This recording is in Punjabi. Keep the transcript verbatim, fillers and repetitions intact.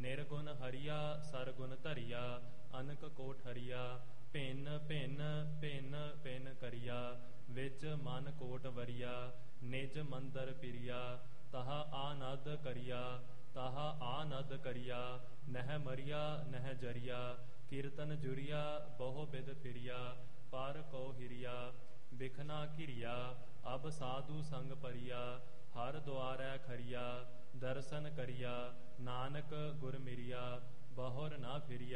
ਨਿਰਗੁਣ ਹਰੀਆ ਸਰਗੁਣ ਧਰਿਆ ਅਨਕ ਕੋਟ ਹਰੀਆ ਭਿੰਨ ਭਿੰਨ ਭਿੰਨ ਭਿੰਨ ਕਰਿਆ ਵਿੱਚ ਮਨ ਕੋਟ ਵਰਿਆ ਨਿਜ ਮੰਦਰ ਪਿਰਿਆ ਤਹਾ ਆਨੰਦ ਕਰਿਆ ਤਹਾ ਆਨੰਦ ਕਰਿਆ ਨਹਿ ਮਰਿਆ ਨਹਿ ਜਰਿਆ ਕੀਰਤਨ ਜੁਰਿਆ ਬਹੁ ਬਿਦ ਫਿਰਿਆ ਪਰ ਕੋ ਹਿਰਿਆ ਬਿਖਨਾ ਘਿਰਿਆ ਅਬ ਸਾਧੂ ਸੰਗ ਪਰਿਆ ਹਰ ਦੁਆਰੈ ਖਰਿਆ ਦਰਸ਼ਨ ਕਰਿਆ ਨਾਨਕ ਗੁਰ ਮਿਰਿਆ ਬਹੁਰ ਨਾ ਫਿਰਿਆ।